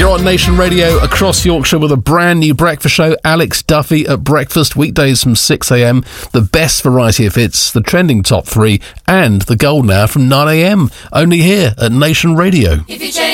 on Nation Radio across Yorkshire with a brand new breakfast show. Alex Duffy at breakfast, weekdays from 6am. The best variety of hits, the trending top 3, and the golden hour from 9am. Only here at Nation Radio.